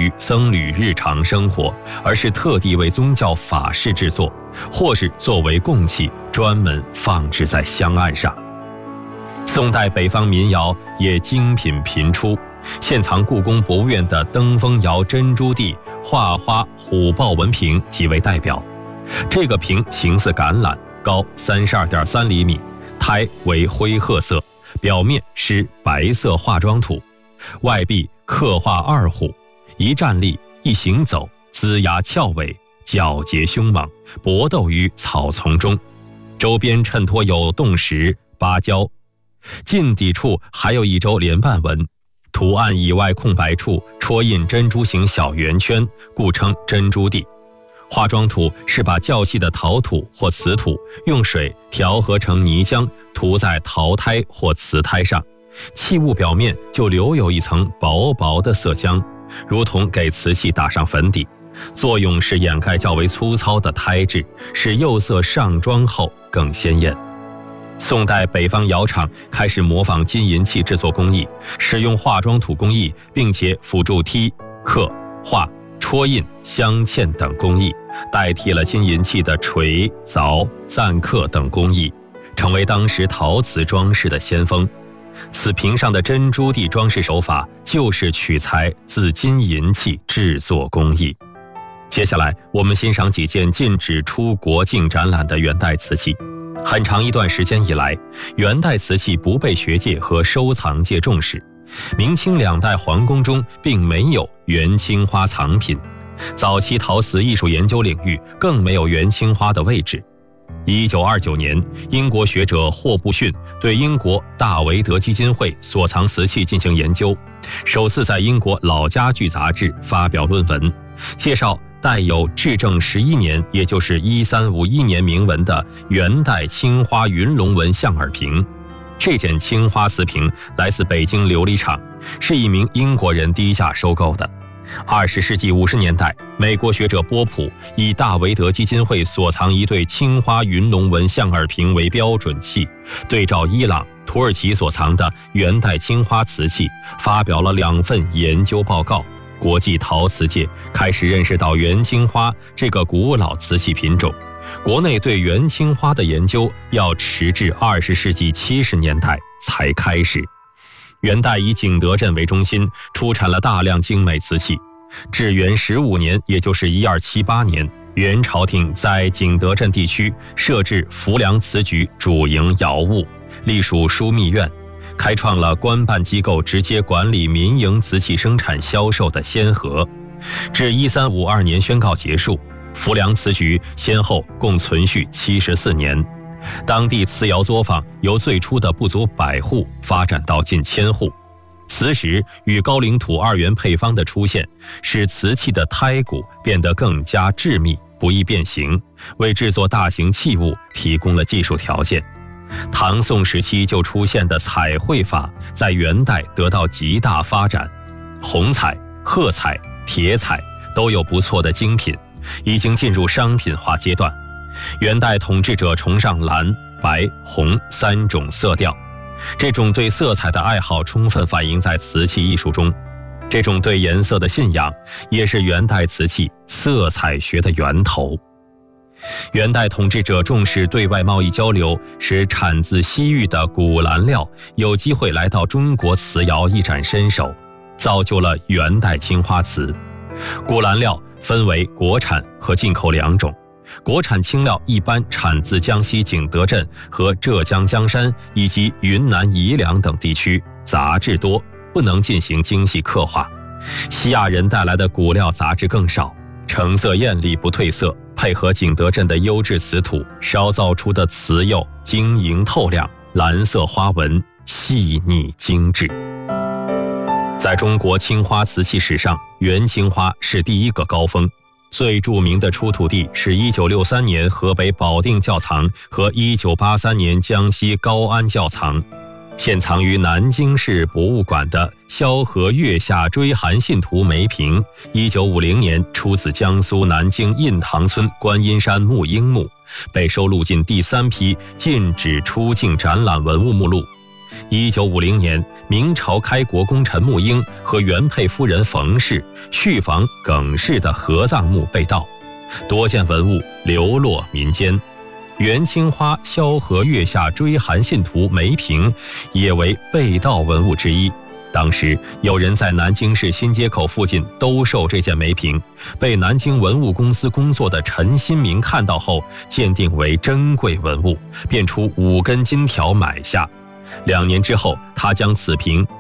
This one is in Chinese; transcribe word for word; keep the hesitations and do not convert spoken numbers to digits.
于僧侣日常生活，而是特地为宗教法事制作，或是作为供器专门放置在香案上。宋代北方民窑也精品频出，现藏故宫博物院的登封窑珍珠地画花虎豹纹瓶即为代表。这个瓶形似橄榄，高 三十二点三厘米，胎为灰褐色，表面施白色化妆土，外壁刻画二虎，一站立一行走，龇牙翘尾，皎洁凶猛，搏斗于草丛中，周边衬托有洞石、芭蕉。近底处还有一周连瓣纹，图案以外空白处戳印珍珠形小圆圈，故称珍珠地。化妆土是把较细的陶土或瓷土用水调和成泥浆，涂在陶胎或瓷胎上，器物表面就留有一层薄薄的色浆，如同给瓷器打上粉底，作用是掩盖较为粗糙的胎质，使釉色上妆后更鲜艳。宋代北方窑厂开始模仿金银器制作工艺，使用化妆土工艺，并且辅助剔、刻、画、戳印、镶嵌等工艺，代替了金银器的锤、凿、錾刻等工艺，成为当时陶瓷装饰的先锋。此瓶上的珍珠地装饰手法就是取材自金银器制作工艺。接下来我们欣赏几件禁止出国境展览的元代瓷器。很长一段时间以来，元代瓷器不被学界和收藏界重视，明清两代皇宫中并没有元青花藏品，早期陶瓷艺术研究领域更没有元青花的位置。一九二九年，英国学者霍布逊对英国大维德基金会所藏瓷器进行研究，首次在英国老家具杂志发表论文，介绍带有至正十一年，也就是一三五一年铭文的元代青花云龙纹象耳瓶。这件青花瓷瓶来自北京琉璃厂，是一名英国人低价收购的。二十世纪五十年代，美国学者波普以大维德基金会所藏一对青花云龙纹象耳瓶为标准器，对照伊朗、土耳其所藏的元代青花瓷器，发表了两份研究报告。国际陶瓷界开始认识到元青花这个古老瓷器品种，国内对元青花的研究要迟至二十世纪七十年代才开始。元代以景德镇为中心，出产了大量精美瓷器。至元十五年，也就是一二七八年，元朝廷在景德镇地区设置浮梁瓷局主营窑务，隶属枢密院，开创了官办机构直接管理民营瓷器生产销售的先河。至一三五二年宣告结束，浮梁瓷局先后共存续七十四年。当地瓷窑作坊由最初的不足百户发展到近千户。瓷石与高岭土二元配方的出现，使瓷器的胎骨变得更加致密，不易变形，为制作大型器物提供了技术条件。唐宋时期就出现的彩绘法，在元代得到极大发展，红彩、褐彩、铁彩都有不错的精品，已经进入商品化阶段。元代统治者崇尚蓝、白、红三种色调，这种对色彩的爱好充分反映在瓷器艺术中。这种对颜色的信仰，也是元代瓷器色彩学的源头。元代统治者重视对外贸易交流，使产自西域的古蓝料有机会来到中国瓷窑一展身手，造就了元代青花瓷。古蓝料分为国产和进口两种。国产青料一般产自江西景德镇和浙江江山以及云南宜良等地区，杂质多，不能进行精细刻画。西亚人带来的古料杂质更少，成色艳丽不褪色，配合景德镇的优质瓷土烧造出的瓷釉晶莹透亮，蓝色花纹细腻精致。在中国青花瓷器史上，元青花是第一个高峰。最著名的出土地是一九六三年河北保定窖藏和一九八三年江西高安窖藏。现藏于南京市博物馆的萧何月下追寒信图梅瓶，一九五零年出自江苏南京印塘村观音山木樱墓，被收录进第三批禁止出境展览文物目录。 一九五零年，明朝开国功臣穆英和原配夫人冯氏续房耿氏的合葬墓被盗，多件文物流落民间。元青花萧何月下追韩信图梅瓶也为被盗文物之一。当时有人在南京市新街口附近兜售这件梅瓶，被南京文物公司工作的陈新明看到后，鉴定为珍贵文物，便出五根金条买下。两年之后，他将此瓶